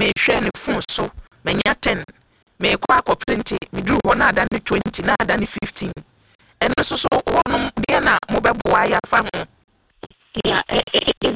me hwɛ ne phone so menya 10 me kwa ko print me dru ho na ada ne 20 na ada ne 15 eno so wonom de na mo beboa ya fa ho Yeah,